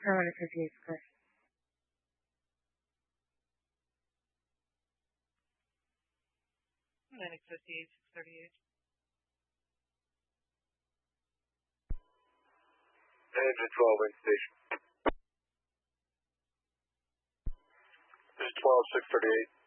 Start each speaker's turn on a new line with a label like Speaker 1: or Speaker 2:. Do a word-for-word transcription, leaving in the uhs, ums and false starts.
Speaker 1: Carolina fifty-eight, correct.
Speaker 2: Atlantic fifty-eight, six thirty-eight.
Speaker 3: Engine twelve, wind station. This is twelve, six thirty-eight.